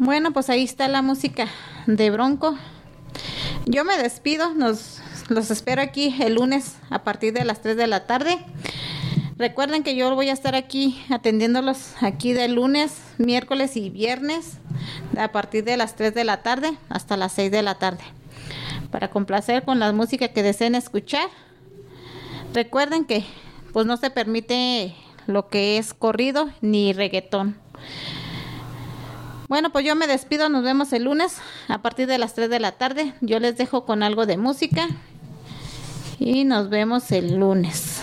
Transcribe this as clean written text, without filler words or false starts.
Bueno, pues ahí está la música de Bronco. Yo me despido, los espero aquí el lunes a partir de las 3 de la tarde. Recuerden que yo voy a estar aquí atendiéndolos aquí de lunes, miércoles y viernes a partir de las 3 de la tarde hasta las 6 de la tarde para complacer con la música que deseen escuchar. Recuerden que pues no se permite lo que es corrido ni reggaetón. Bueno, pues yo me despido, nos vemos el lunes a partir de las 3 de la tarde. Yo les dejo con algo de música y nos vemos el lunes.